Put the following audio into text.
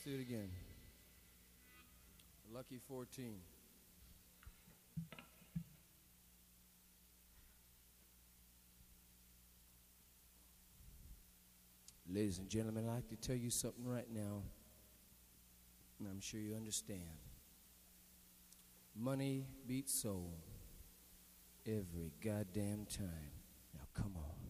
do it again. Lucky 14. Ladies and gentlemen, I'd like to tell you something right now, and I'm sure you understand. Money beats soul every goddamn time. Now come on.